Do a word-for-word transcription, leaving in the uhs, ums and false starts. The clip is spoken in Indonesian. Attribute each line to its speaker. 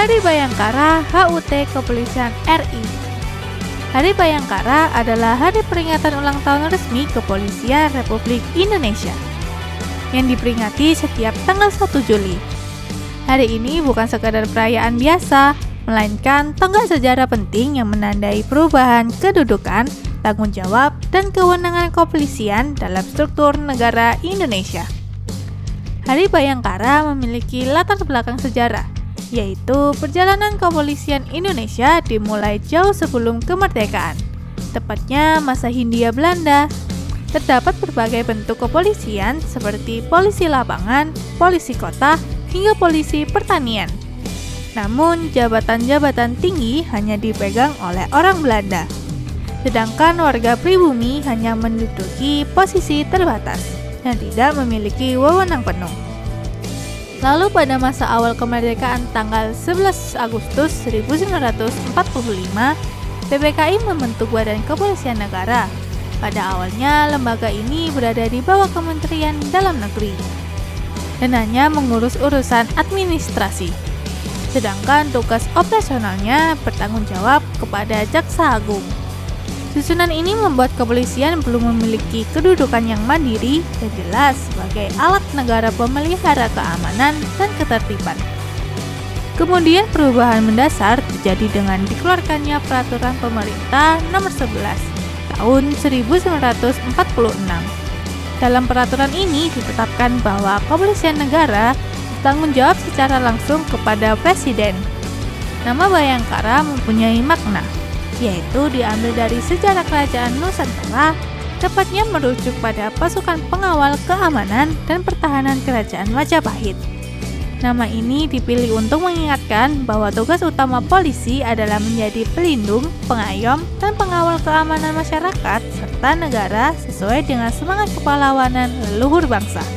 Speaker 1: Hari Bayangkara H U T Kepolisian R I. Hari Bayangkara adalah hari peringatan ulang tahun resmi Kepolisian Republik Indonesia yang diperingati setiap tanggal satu Juli. Hari ini bukan sekadar perayaan biasa, melainkan tonggak sejarah penting yang menandai perubahan kedudukan, tanggung jawab, dan kewenangan kepolisian dalam struktur negara Indonesia. Hari Bayangkara memiliki latar belakang sejarah, yaitu perjalanan kepolisian Indonesia dimulai jauh sebelum kemerdekaan, tepatnya masa Hindia Belanda. Terdapat berbagai bentuk kepolisian seperti polisi lapangan, polisi kota, hingga polisi pertanian. Namun, jabatan-jabatan tinggi hanya dipegang oleh orang Belanda, sedangkan warga pribumi hanya menduduki posisi terbatas dan tidak memiliki wewenang penuh. Lalu pada masa awal kemerdekaan tanggal sebelas Agustus seribu sembilan ratus empat puluh lima, P P K I membentuk Badan Kepolisian Negara. Pada awalnya, lembaga ini berada di bawah Kementerian Dalam Negeri dan hanya mengurus urusan administrasi. Sedangkan tugas operasionalnya bertanggung jawab kepada Jaksa Agung. Susunan ini membuat kepolisian belum memiliki kedudukan yang mandiri dan jelas sebagai alat negara pemelihara keamanan dan ketertiban. Kemudian perubahan mendasar terjadi dengan dikeluarkannya Peraturan Pemerintah Nomor sebelas Tahun seribu sembilan ratus empat puluh enam. Dalam peraturan ini ditetapkan bahwa kepolisian negara bertanggung jawab secara langsung kepada Presiden. Nama Bayangkara mempunyai makna, yaitu diambil dari sejarah kerajaan Nusantara, tepatnya merujuk pada pasukan pengawal keamanan dan pertahanan kerajaan Majapahit. Nama ini dipilih untuk mengingatkan bahwa tugas utama polisi adalah menjadi pelindung, pengayom, dan pengawal keamanan masyarakat serta negara sesuai dengan semangat kepahlawanan leluhur bangsa.